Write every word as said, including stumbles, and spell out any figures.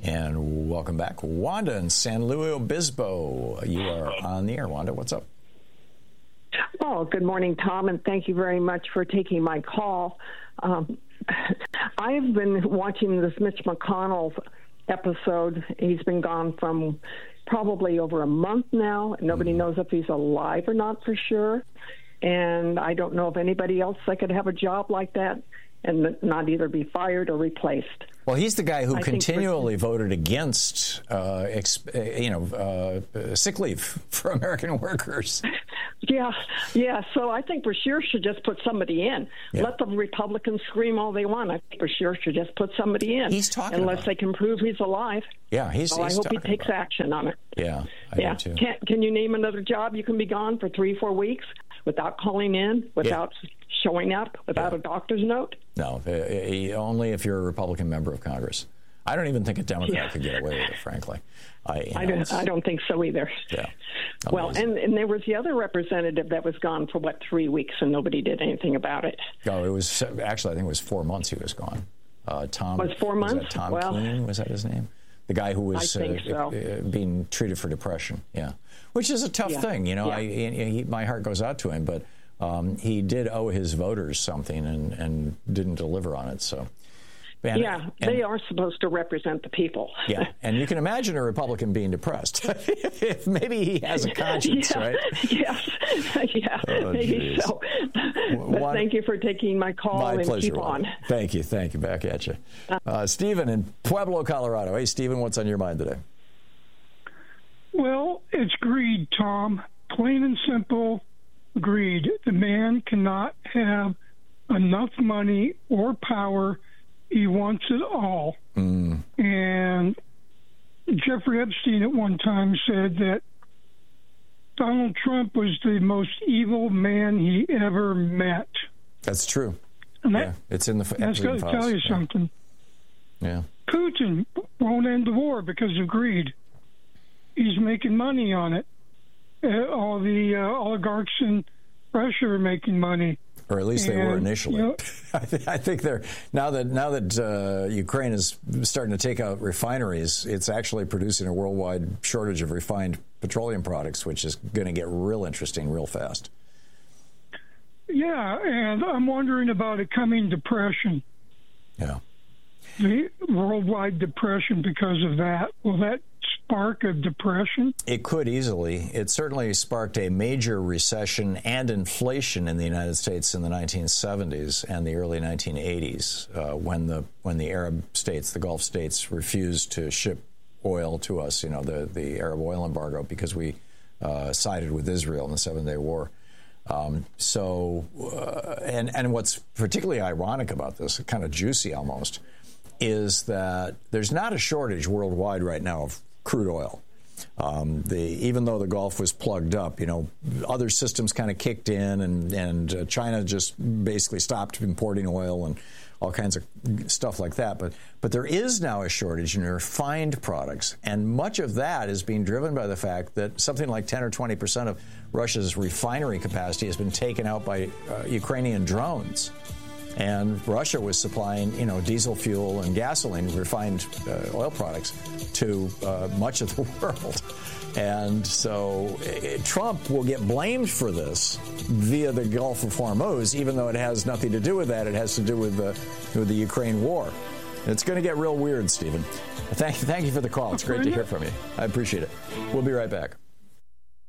And welcome back, Wanda in San Luis Obispo. You are on the air, Wanda. What's up? Oh, good morning, Tom, and thank you very much for taking my call. Um, I've been watching this Mitch McConnell episode. He's been gone from probably over a month now. Nobody mm-hmm. knows if he's alive or not for sure. And I don't know of anybody else that could have a job like that and not either be fired or replaced. Well, he's the guy who I continually voted against, uh, exp- you know, uh, sick leave for American workers. Yeah, yeah. So I think Beshear should just put somebody in. Yeah. Let the Republicans scream all they want. I think Beshear should just put somebody in. He's talking unless about they can prove he's alive. Yeah, he's. So he's I hope he talking takes about action on it. Yeah, I yeah. do too. Can, can you name another job you can be gone for three, four weeks without calling in, without yeah. showing up, without yeah. a doctor's note? No, uh, only if you're a Republican member of Congress. I don't even think a Democrat yeah. could get away with it, frankly. I, you know, I don't. I don't think so either. Yeah. Well, and, and there was the other representative that was gone for what three weeks, and nobody did anything about it. No, it was actually I think it was four months he was gone. Uh, Tom was four months. Was that Tom well, Keene, was that his name? The guy who was I think uh, so. uh, being treated for depression. Yeah, which is a tough yeah. thing. You know, yeah. I, he, my heart goes out to him, but um, he did owe his voters something and, and didn't deliver on it. So. And, yeah, and, they are supposed to represent the people. Yeah, and you can imagine a Republican being depressed. if maybe he has a conscience, yeah, right? Yes, yeah, oh, maybe so. But One, thank you for taking my call my and pleasure, keep on. Thank you, thank you. Back at you. Uh, Stephen in Pueblo, Colorado. Hey, Stephen, what's on your mind today? Well, it's greed, Tom. Plain and simple greed. The man cannot have enough money or power. He wants it all. Mm. And Jeffrey Epstein at one time said that Donald Trump was the most evil man he ever met. That's true. And that, yeah, it's in the That's got to tell you yeah. something. Yeah. Putin won't end the war because of greed. He's making money on it. Uh, all the uh, oligarchs in Russia are making money. Or at least they and, were initially. You know, I, th- I think they're now that now that uh, Ukraine is starting to take out refineries, it's actually producing a worldwide shortage of refined petroleum products, which is going to get real interesting real fast. Yeah, and I'm wondering about a coming depression. Yeah. The worldwide depression because of that. Will that spark a depression? It could easily. It certainly sparked a major recession and inflation in the United States in the nineteen seventies and the early nineteen eighties uh, when the when the Arab states, the Gulf states, refused to ship oil to us, you know, the, the Arab oil embargo, because we uh, sided with Israel in the Seven-Day War. Um, so, uh, and, and what's particularly ironic about this, kind of juicy almost, is that there's not a shortage worldwide right now of crude oil. Um, the, even though the Gulf was plugged up, you know, other systems kind of kicked in, and, and uh, China just basically stopped importing oil and all kinds of stuff like that. But but there is now a shortage in refined products, and much of that is being driven by the fact that something like ten or twenty percent of Russia's refinery capacity has been taken out by uh, Ukrainian drones. And Russia was supplying, you know, diesel fuel and gasoline, refined uh, oil products, to uh, much of the world. And so uh, Trump will get blamed for this via the Gulf of Hormuz, even though it has nothing to do with that. It has to do with the, with the Ukraine war. And it's going to get real weird, Stephen. Thank, thank you for the call. It's great to hear from you. I appreciate it. We'll be right back.